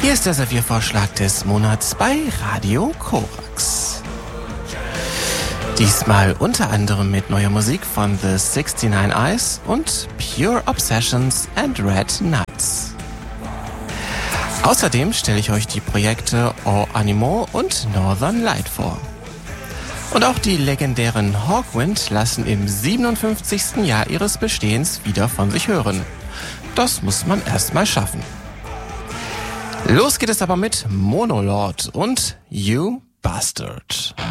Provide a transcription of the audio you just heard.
Hier ist der Serviervorschlag des Monats bei Radio Korax. Diesmal unter anderem mit neuer Musik von The 69 Eyes und Pure Obsessions and Red Nuts. Außerdem stelle ich euch die Projekte O Animo und Northern Light vor. Und auch die legendären Hawkwind lassen im 57. Jahr ihres Bestehens wieder von sich hören. Das muss man erstmal schaffen. Los geht es aber mit Monolord und You Bastard.